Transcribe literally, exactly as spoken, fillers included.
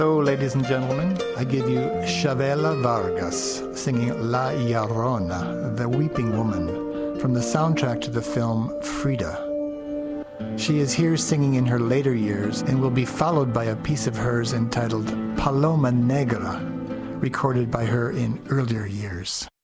So, ladies and gentlemen, I give you Chavela Vargas singing La Llorona, the Weeping Woman, from the soundtrack to the film Frida. She is here singing in her later years and will be followed by a piece of hers entitled Paloma Negra, recorded by her in earlier years.